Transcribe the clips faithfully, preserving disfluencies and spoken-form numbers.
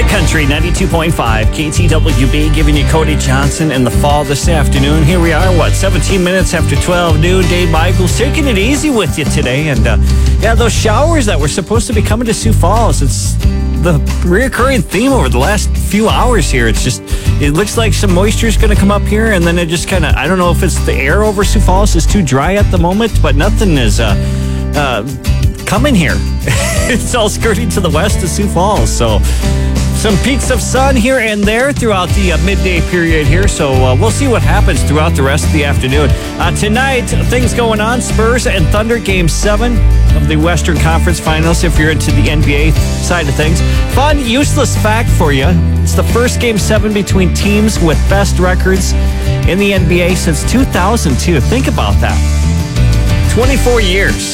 Big Country ninety-two point five, K T W B, giving you Cody Johnson in the fall this afternoon. Here we are, what, seventeen minutes after twelve noon. Dave Michaels taking it easy with you today. And uh, yeah, those showers that were supposed to be coming to Sioux Falls, it's the reoccurring theme over the last few hours here. It's just, it looks like some moisture is going to come up here, and then it just kind of, I don't know if it's the air over Sioux Falls is too dry at the moment, but nothing is uh, uh, coming here. It's all skirting to the west of Sioux Falls, so some peaks of sun here and there throughout the uh, midday period here, so uh, we'll see what happens throughout the rest of the afternoon. Uh, tonight, things going on. Spurs and Thunder, Game seven of the Western Conference Finals, if you're into the N B A side of things. Fun, useless fact for you. It's the first Game seven between teams with best records in the N B A since two thousand two. Think about that. twenty-four years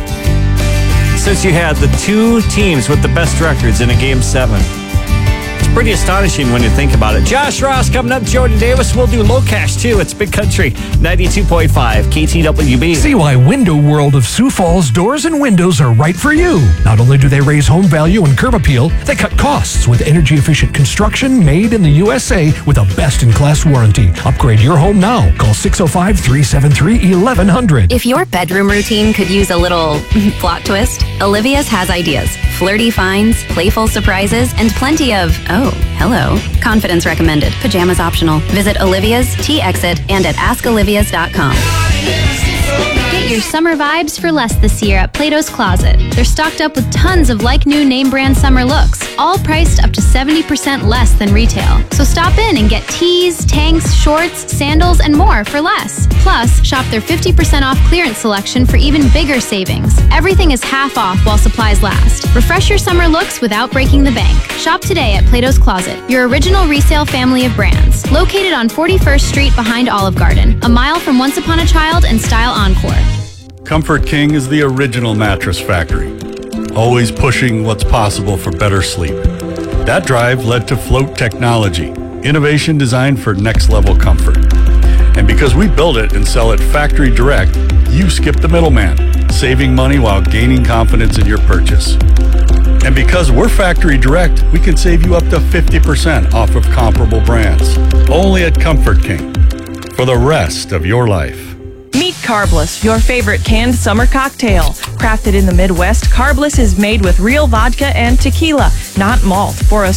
since you had the two teams with the best records in a Game seven. It's pretty astonishing when you think about it. Josh Ross coming up, Jordan Davis. We'll do Low Cash too. It's Big Country ninety-two point five, K T W B. See why Window World of Sioux Falls Doors and Windows are right for you. Not only do they raise home value and curb appeal, they cut costs with energy-efficient construction made in the U S A with a best-in-class warranty. Upgrade your home now. Call six oh five, three seven three, eleven hundred. If your bedroom routine could use a little plot twist, Olivia's has ideas. Flirty finds, playful surprises, and plenty of, oh, hello, confidence recommended. Pajamas optional. Visit Olivia's, T-Exit, and at ask olivias dot com. Get your summer vibes for less this year at Plato's Closet. They're stocked up with tons of like-new name-brand summer looks, all priced up to seventy percent less than retail. So stop in and get tees, tanks, shorts, sandals, and more for less. Plus, shop their fifty percent off clearance selection for even bigger savings. Everything is half off while supplies last. Refresh your summer looks without breaking the bank. Shop today at Plato's Closet, your original resale family of brands. Located on forty-first Street behind Olive Garden, a mile from Once Upon a Child and Style Encore. Comfort King is the original mattress factory, always pushing what's possible for better sleep. That drive led to Float Technology, innovation designed for next-level comfort. And because we build it and sell it factory direct, you skip the middleman, saving money while gaining confidence in your purchase. And because we're factory direct, we can save you up to fifty percent off of comparable brands. Only at Comfort King, for the rest of your life. Meet Carbless, your favorite canned summer cocktail. Crafted in the Midwest, Carbless is made with real vodka and tequila, not malt, for a